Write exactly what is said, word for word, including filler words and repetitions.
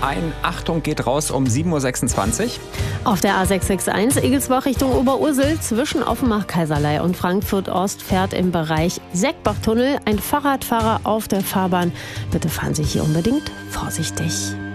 ein Achtung geht raus um sieben Uhr sechsundzwanzig. Auf der A sechs sechs eins Egelsbach Richtung Oberursel zwischen Offenbach Kaiserlei und Frankfurt Ost fährt im Bereich Seckbachtunnel ein Fahrradfahrer auf der Fahrbahn. Bitte fahren Sie hier unbedingt vorsichtig.